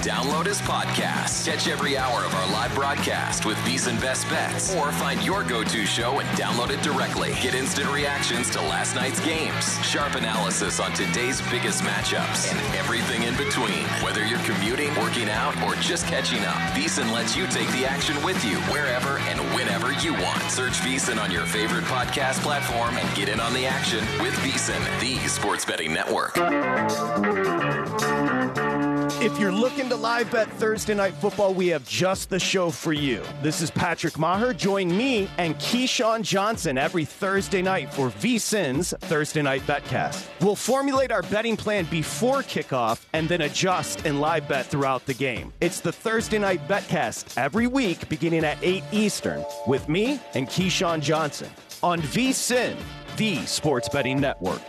Download his podcast. Catch every hour of our live broadcast with VSiN Best Bets. Or find your go-to show and download it directly. Get instant reactions to last night's games, sharp analysis on today's biggest matchups, and everything in between. Whether you're commuting, working out, or just catching up, VSiN lets you take the action with you wherever and whenever you want. Search VSiN on your favorite podcast platform and get in on the action with VSiN, the sports betting network. If you're looking to live bet Thursday Night Football, we have just the show for you. This is Patrick Maher. Join me and Keyshawn Johnson every Thursday night for VSiN's Thursday Night Betcast. We'll formulate our betting plan before kickoff and then adjust and live bet throughout the game. It's the Thursday Night Betcast every week beginning at 8 Eastern with me and Keyshawn Johnson on VSiN, the sports betting network.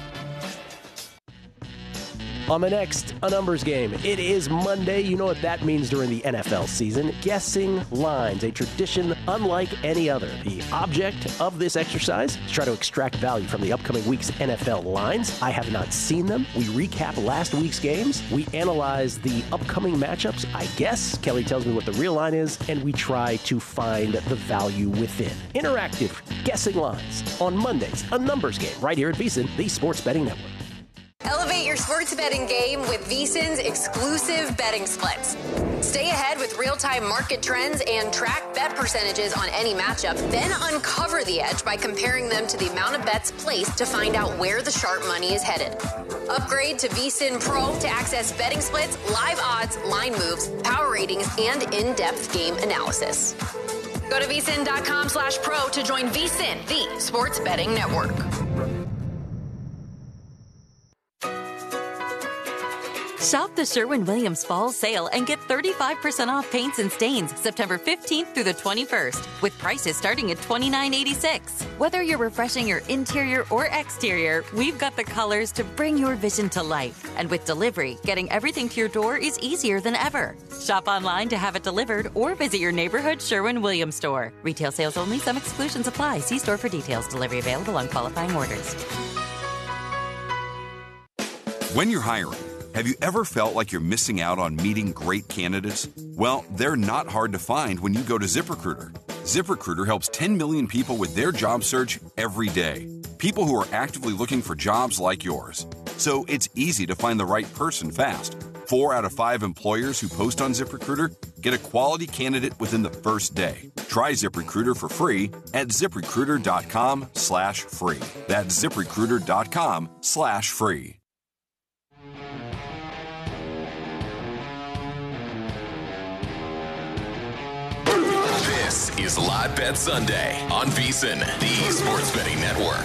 On the next A Numbers Game, it is Monday. You know what that means during the NFL season. Guessing lines, a tradition unlike any other. The object of this exercise is try to extract value from the upcoming week's NFL lines. I have not seen them. We recap last week's games. We analyze the upcoming matchups. I guess Kelly tells me what the real line is, and we try to find the value within. Interactive guessing lines on Mondays. A Numbers Game right here at VSiN, the sports betting network. Elevate your sports betting game with VSiN's exclusive betting splits. Stay ahead with real-time market trends and track bet percentages on any matchup. Then uncover the edge by comparing them to the amount of bets placed to find out where the sharp money is headed. Upgrade to VSiN Pro to access betting splits, live odds, line moves, power ratings, and in-depth game analysis. Go to VSiN.com/pro to join VSiN, the sports betting network. Shop the Sherwin-Williams Fall Sale and get 35% off paints and stains September 15th through the 21st, with prices starting at $29.86. Whether you're refreshing your interior or exterior, we've got the colors to bring your vision to life. And with delivery, getting everything to your door is easier than ever. Shop online to have it delivered or visit your neighborhood Sherwin-Williams store. Retail sales only. Some exclusions apply. See store for details. Delivery available on qualifying orders. When you're hiring, have you ever felt like you're missing out on meeting great candidates? Well, they're not hard to find when you go to ZipRecruiter. ZipRecruiter helps 10 million people with their job search every day. People who are actively looking for jobs like yours. So it's easy to find the right person fast. 4 out of 5 employers who post on ZipRecruiter get a quality candidate within the first day. Try ZipRecruiter for free at ZipRecruiter.com/free. That's ZipRecruiter.com/free. This is Live Bet Sunday on VSiN, the sports betting network.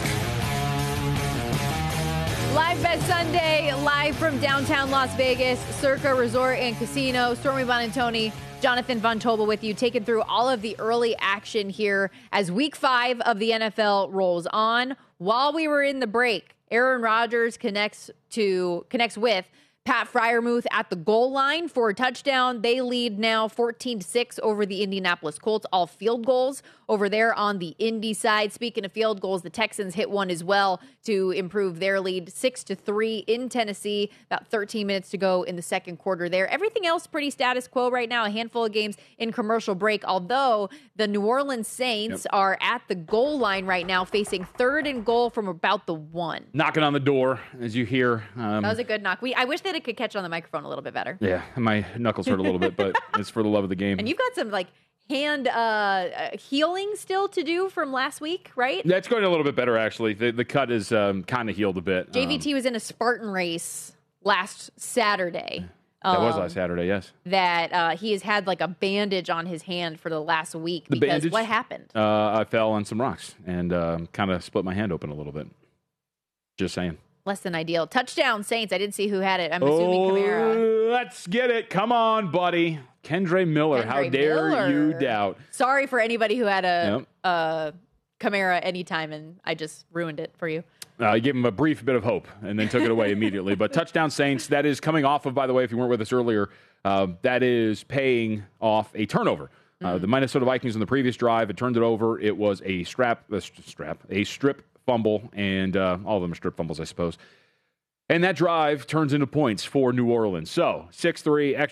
Live Bet Sunday, live from downtown Las Vegas, Circa Resort and Casino. Stormy Buonantony, Jonathan Von Tobel with you, taking through all of the early action here as Week 5 of the NFL rolls on. While we were in the break, Aaron Rodgers connects with Pat Freiermuth at the goal line for a touchdown. They lead now 14-6 over the Indianapolis Colts, all field goals over there on the Indy side. Speaking of field goals, the Texans hit one as well to improve their lead 6-3 in Tennessee. About 13 minutes to go in the second quarter there. Everything else pretty status quo right now. A handful of games in commercial break, although the New Orleans Saints are at the goal line right now facing 3rd and goal from about the 1. Knocking on the door, as you hear. That was a good knock. I wish that it could catch on the microphone a little bit better. Yeah, my knuckles hurt a little bit, but it's for the love of the game. And you've got some hand healing still to do from last week, right? That's going a little bit better, actually. The cut is kind of healed a bit. JVT was in a Spartan race last Saturday. That was last Saturday, yes. That he has had a bandage on his hand for the last week. Because what happened? I fell on some rocks and kind of split my hand open a little bit. Just saying. Less than ideal. Touchdown, Saints. I didn't see who had it. I'm assuming Kamara. Let's get it. Come on, buddy. Kendre Miller. How dare you doubt? Sorry for anybody who had a Kamara anytime, and I just ruined it for you. I gave him a brief bit of hope and then took it away immediately. But touchdown Saints, that is coming off of, by the way, if you weren't with us earlier, that is paying off a turnover. The Minnesota Vikings in the previous drive had turned it over. It was a strip fumble, and all of them are strip fumbles, I suppose. And that drive turns into points for New Orleans. So 6-3, extra